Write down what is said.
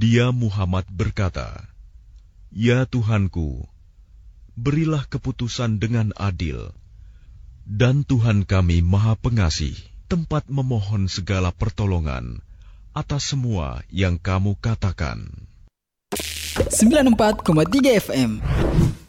Dia Muhammad berkata, "Ya Tuhanku, berilah keputusan dengan adil, dan Tuhan kami Maha Pengasih, tempat memohon segala pertolongan atas semua yang kamu katakan." 94,3 FM